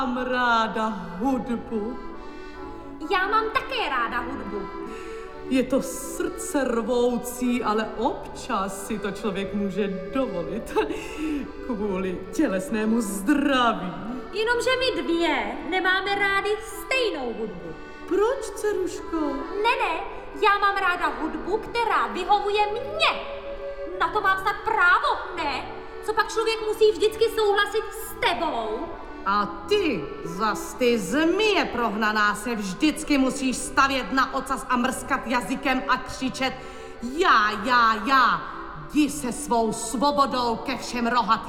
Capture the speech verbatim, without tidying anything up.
Mám ráda hudbu. Já mám také ráda hudbu. Je to srdce rvoucí, ale občas si to člověk může dovolit kvůli tělesnému zdraví. Jenomže my dvě nemáme rády stejnou hudbu. Proč, dceruško? Ne, ne, já mám ráda hudbu, která vyhovuje mně. Na to mám snad právo, ne? Co pak člověk musí vždycky souhlasit s tebou? A ty, zas ty zmije prohnaná, se vždycky musíš stavět na ocas a mrskat jazykem a křičet já, já, já, jdi se svou svobodou ke všem rohatým.